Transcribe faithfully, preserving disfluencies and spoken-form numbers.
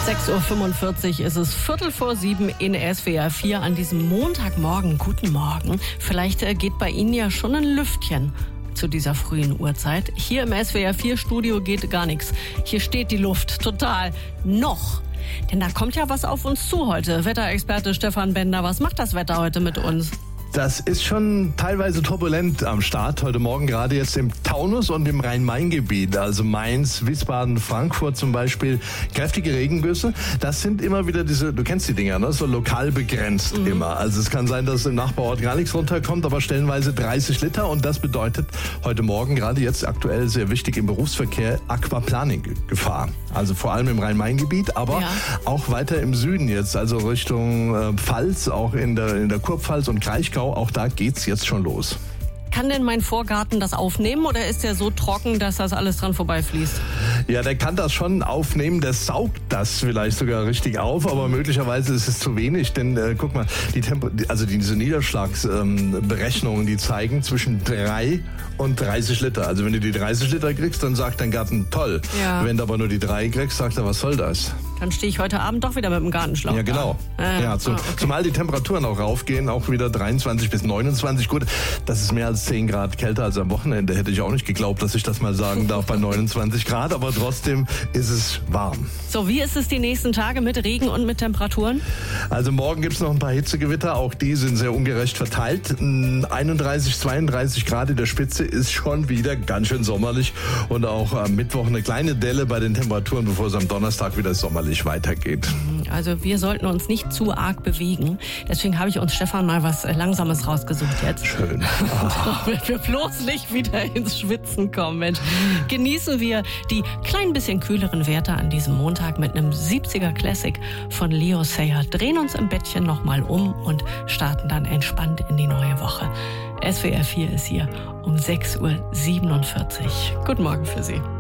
sechs Uhr fünfundvierzig ist es, Viertel vor sieben in S W R vier an diesem Montagmorgen. Guten Morgen. Vielleicht geht bei Ihnen ja schon ein Lüftchen zu dieser frühen Uhrzeit. Hier im S W R vier Studio geht gar nichts. Hier steht die Luft total. Noch. Denn da kommt ja was auf uns zu heute. Wetterexperte Stefan Bender, was macht das Wetter heute mit uns? Das ist schon teilweise turbulent am Start. Heute Morgen gerade jetzt im Taunus und im Rhein-Main-Gebiet, also Mainz, Wiesbaden, Frankfurt zum Beispiel, kräftige Regengüsse. Das sind immer wieder diese, du kennst die Dinger, ne? So lokal begrenzt mhm. immer. Also es kann sein, dass im Nachbarort gar nichts runterkommt, aber stellenweise dreißig Liter. Und das bedeutet heute Morgen, gerade jetzt aktuell sehr wichtig im Berufsverkehr, Aquaplaning-Gefahr. Also vor allem im Rhein-Main-Gebiet, aber ja. auch weiter im Süden jetzt, also Richtung äh, Pfalz, auch in der, in der Kurpfalz und Kraichgau. Auch da geht's jetzt schon los. Kann denn mein Vorgarten das aufnehmen oder ist der so trocken, dass das alles dran vorbeifließt? Ja, der kann das schon aufnehmen, der saugt das vielleicht sogar richtig auf, aber möglicherweise ist es zu wenig, denn äh, guck mal, die Tempo, also diese Niederschlagsberechnungen, ähm, die zeigen zwischen drei und dreißig Liter. Also wenn du die dreißig Liter kriegst, dann sagt dein Garten toll. Ja. Wenn du aber nur die drei kriegst, sagt er, was soll das? Dann stehe ich heute Abend doch wieder mit dem Gartenschlauch. Ja, genau. Ah, ja, zu, ah, okay. Zumal die Temperaturen auch raufgehen, auch wieder dreiundzwanzig bis neunundzwanzig. Gut, das ist mehr als zehn Grad kälter als am Wochenende. Hätte ich auch nicht geglaubt, dass ich das mal sagen darf bei neunundzwanzig Grad, aber trotzdem ist es warm. So, wie ist es die nächsten Tage mit Regen und mit Temperaturen? Also morgen gibt es noch ein paar Hitzegewitter, auch die sind sehr ungerecht verteilt. einunddreißig, zweiunddreißig Grad in der Spitze ist schon wieder ganz schön sommerlich und auch am Mittwoch eine kleine Delle bei den Temperaturen, bevor es am Donnerstag wieder sommerlich weitergeht. Also wir sollten uns nicht zu arg bewegen. Deswegen habe ich uns, Stefan, mal was Langsames rausgesucht jetzt. Schön. Damit wir bloß nicht wieder ins Schwitzen kommen, Mensch. Genießen wir die klein bisschen kühleren Werte an diesem Montag mit einem siebziger Classic von Leo Sayer. Drehen uns im Bettchen nochmal um und starten dann entspannt in die neue Woche. S W R vier ist hier um sechs Uhr siebenundvierzig. Guten Morgen für Sie.